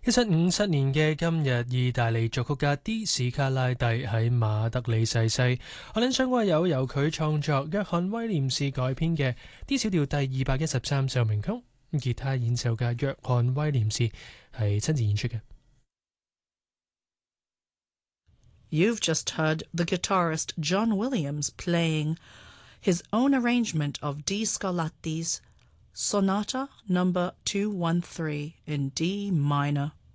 1757年嘅今日，意大利作曲家 D 史卡拉蒂喺馬德里逝世。我諗相關有由佢創作、約翰威廉士改編嘅 D 小調第213奏鳴曲，吉他演奏嘅約翰威廉士係親自演出嘅。 You've just heard the guitarist John Williams playing his own arrangement of D. Scarlatti's Sonata No. 213 in D minor.